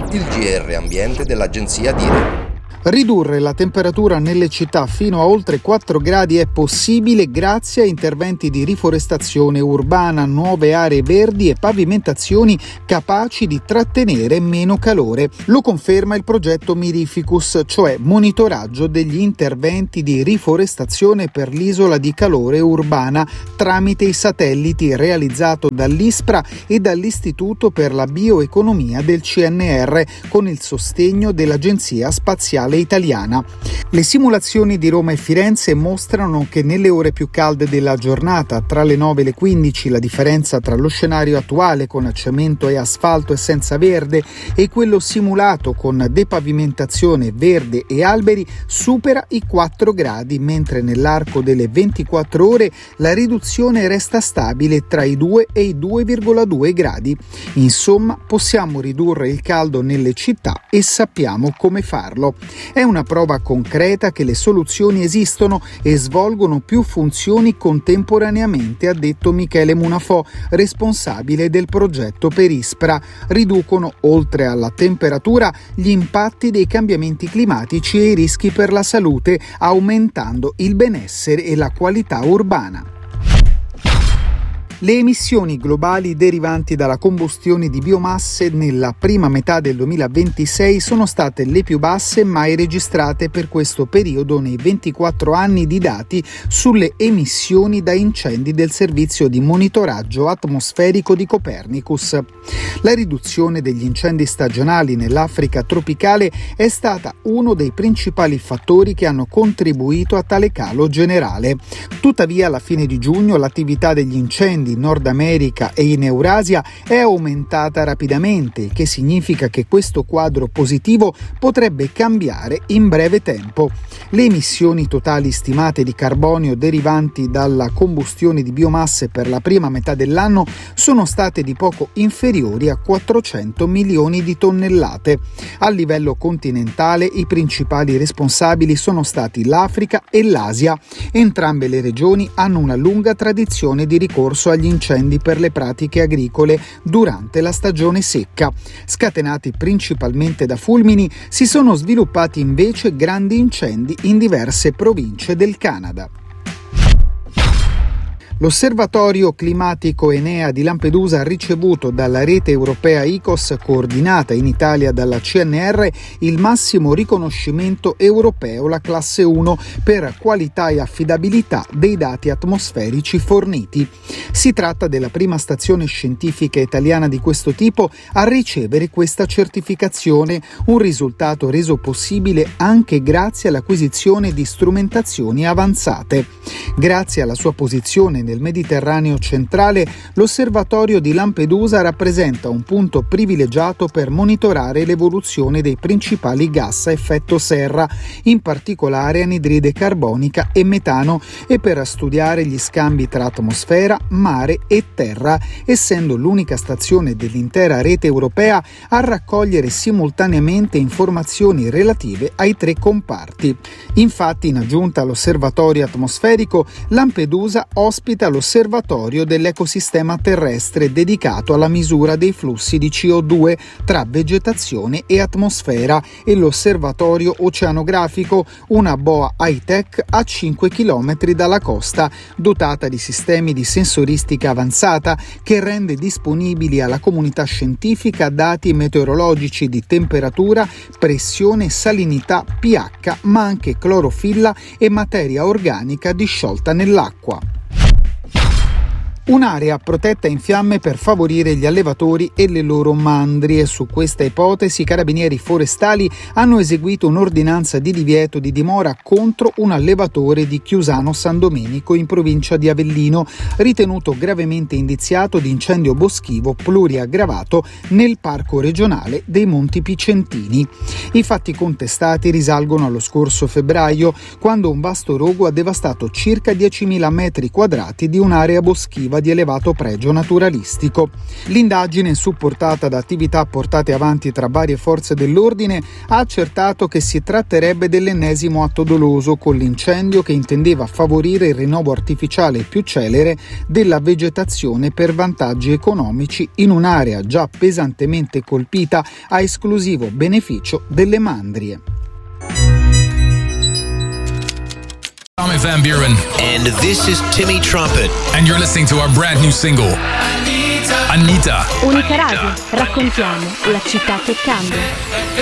Il GR Ambiente dell'agenzia DIRE. Ridurre la temperatura nelle città fino a oltre 4 gradi è possibile grazie a interventi di riforestazione urbana, nuove aree verdi e pavimentazioni capaci di trattenere meno calore. Lo conferma il progetto Mirificus, cioè monitoraggio degli interventi di riforestazione per l'isola di calore urbana tramite i satelliti, realizzato dall'ISPRA e dall'Istituto per la Bioeconomia del CNR con il sostegno dell'Agenzia Spaziale Italiana. Le simulazioni di Roma e Firenze mostrano che nelle ore più calde della giornata, tra le 9 e le 15, la differenza tra lo scenario attuale con cemento e asfalto e senza verde e quello simulato con depavimentazione, verde e alberi supera i 4 gradi, mentre nell'arco delle 24 ore la riduzione resta stabile tra i 2 e i 2,2 gradi. Insomma, possiamo ridurre il caldo nelle città e sappiamo come farlo. È una prova concreta che le soluzioni esistono e svolgono più funzioni contemporaneamente, ha detto Michele Munafò, responsabile del progetto per ISPRA. Riducono, oltre alla temperatura, gli impatti dei cambiamenti climatici e i rischi per la salute, aumentando il benessere e la qualità urbana. Le emissioni globali derivanti dalla combustione di biomasse nella prima metà del 2026 sono state le più basse mai registrate per questo periodo nei 24 anni di dati sulle emissioni da incendi del servizio di monitoraggio atmosferico di Copernicus. La riduzione degli incendi stagionali nell'Africa tropicale è stata uno dei principali fattori che hanno contribuito a tale calo generale. Tuttavia, alla fine di giugno l'attività degli incendi in Nord America e in Eurasia è aumentata rapidamente, il che significa che questo quadro positivo potrebbe cambiare in breve tempo. Le emissioni totali stimate di carbonio derivanti dalla combustione di biomasse per la prima metà dell'anno sono state di poco inferiori a 400 milioni di tonnellate. A livello continentale i principali responsabili sono stati l'Africa e l'Asia. Entrambe le regioni hanno una lunga tradizione di ricorso agli incendi per le pratiche agricole durante la stagione secca. Scatenati principalmente da fulmini, si sono sviluppati invece grandi incendi in diverse province del Canada. L'Osservatorio Climatico Enea di Lampedusa ha ricevuto dalla rete europea ICOS, coordinata in Italia dalla CNR, il massimo riconoscimento europeo, la classe 1, per qualità e affidabilità dei dati atmosferici forniti. Si tratta della prima stazione scientifica italiana di questo tipo a ricevere questa certificazione, un risultato reso possibile anche grazie all'acquisizione di strumentazioni avanzate. Grazie alla sua posizione nel Mediterraneo centrale, l'osservatorio di Lampedusa rappresenta un punto privilegiato per monitorare l'evoluzione dei principali gas a effetto serra, in particolare anidride carbonica e metano, e per studiare gli scambi tra atmosfera, mare e terra, essendo l'unica stazione dell'intera rete europea a raccogliere simultaneamente informazioni relative ai 3 comparti. Infatti, in aggiunta all'osservatorio atmosferico, Lampedusa ospita l'osservatorio dell'ecosistema terrestre dedicato alla misura dei flussi di CO2 tra vegetazione e atmosfera e l'osservatorio oceanografico, una boa high-tech a 5 km dalla costa, dotata di sistemi di sensoristica avanzata che rende disponibili alla comunità scientifica dati meteorologici di temperatura, pressione, salinità, pH, ma anche clorofilla e materia organica disciolta nell'acqua. Un'area protetta in fiamme per favorire gli allevatori e le loro mandrie. Su questa ipotesi i carabinieri forestali hanno eseguito un'ordinanza di divieto di dimora contro un allevatore di Chiusano San Domenico in provincia di Avellino, ritenuto gravemente indiziato di incendio boschivo pluriaggravato nel parco regionale dei Monti Picentini. I fatti contestati risalgono allo scorso febbraio, quando un vasto rogo ha devastato circa 10.000 metri quadrati di un'area boschiva esclusiva di elevato pregio naturalistico. L'indagine, supportata da attività portate avanti tra varie forze dell'ordine, ha accertato che si tratterebbe dell'ennesimo atto doloso con l'incendio che intendeva favorire il rinnovo artificiale più celere della vegetazione per vantaggi economici in un'area già pesantemente colpita a esclusivo beneficio delle mandrie. I'm Van Buren. And this is Timmy Trumpet. And you're listening to our brand new single, Anita. Unica Radio, raccontiamo la città che cambia.